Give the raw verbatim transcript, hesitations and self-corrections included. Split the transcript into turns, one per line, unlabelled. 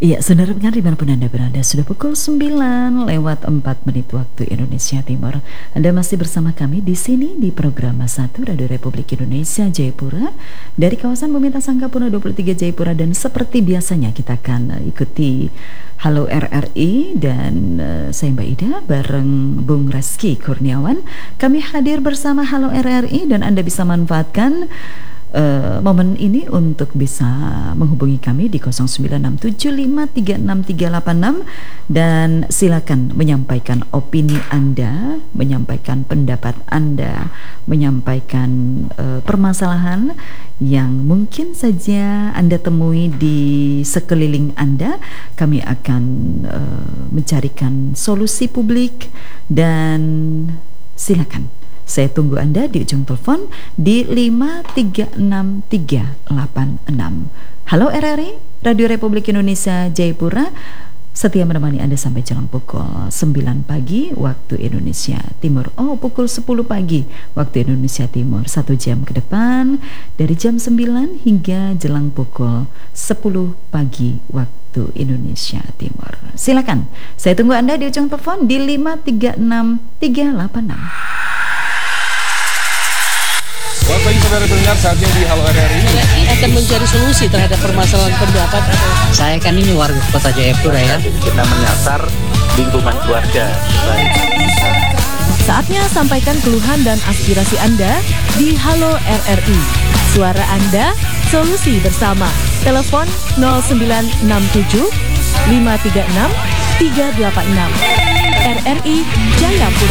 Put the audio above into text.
Iya, saudara pendengar dimanapun Anda berada, sudah pukul sembilan lewat empat menit waktu Indonesia Timur. Anda masih bersama kami di sini di program satu Radio Republik Indonesia Jayapura dari kawasan Bumita Sangkapura dua puluh tiga Jayapura, dan seperti biasanya kita akan uh, ikuti Halo R R I dan uh, saya Mbak Ida bareng Bung Reski Kurniawan. Kami hadir bersama Halo R R I dan Anda bisa manfaatkan Uh, momen ini untuk bisa menghubungi kami di nol sembilan enam tujuh lima tiga enam tiga delapan enam dan silakan menyampaikan opini Anda, menyampaikan pendapat Anda, menyampaikan uh, permasalahan yang mungkin saja Anda temui di sekeliling Anda. Kami akan uh, mencarikan solusi publik dan silakan. Saya tunggu Anda di ujung telepon di lima tiga enam tiga delapan enam. Halo R R I, Radio Republik Indonesia Jayapura, setia menemani Anda sampai jelang pukul sembilan pagi waktu Indonesia Timur. Oh, pukul sepuluh pagi waktu Indonesia Timur. Satu jam ke depan dari jam sembilan hingga jelang pukul sepuluh pagi waktu Indonesia Timur. Silakan, saya tunggu Anda di ujung telepon di lima tiga enam tiga delapan enam.
Selamat pagi saudara pendengar, saatnya di Halo R R I
akan mencari solusi terhadap permasalahan pendapat atau...
Saya kan ini warga kota Jayapura ya.
Kita menyasar lingkungan keluarga.
Saatnya sampaikan keluhan dan aspirasi Anda di Halo R R I. Suara Anda, solusi bersama. Telepon nol sembilan enam tujuh lima tiga enam tiga delapan enam. R R I Jayapura.